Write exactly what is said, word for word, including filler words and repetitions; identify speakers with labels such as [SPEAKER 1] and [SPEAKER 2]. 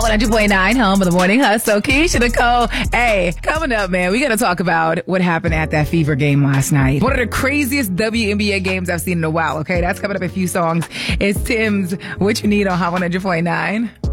[SPEAKER 1] one hundred point nine, home of the morning hustle. Keisha Nicole. Hey, coming up, man, we got to talk about what happened at that Fever game last night. One of the craziest W N B A games I've seen in a while, okay? That's coming up in a few songs. It's Tim's What You Need on Hot one hundred point nine.